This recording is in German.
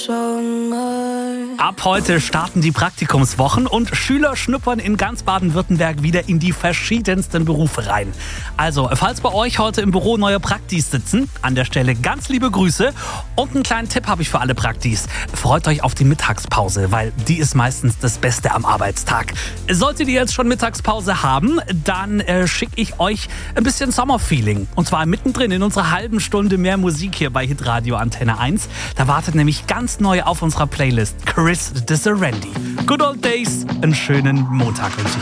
Ab heute starten die Praktikumswochen und Schüler schnuppern in ganz Baden-Württemberg wieder in die verschiedensten Berufe rein. Also, falls bei euch heute im Büro neue Praktis sitzen, an der Stelle ganz liebe Grüße und einen kleinen Tipp habe ich für alle Praktis. Freut euch auf die Mittagspause, weil die ist meistens das Beste am Arbeitstag. Solltet ihr jetzt schon Mittagspause haben, dann schicke ich euch ein bisschen Sommerfeeling. Und zwar mittendrin in unserer halben Stunde mehr Musik hier bei Hitradio Antenne 1. Da wartet nämlich ganz neu auf unserer Playlist Chris de Serendi. Good Old Days, einen schönen Montag wünsche ich.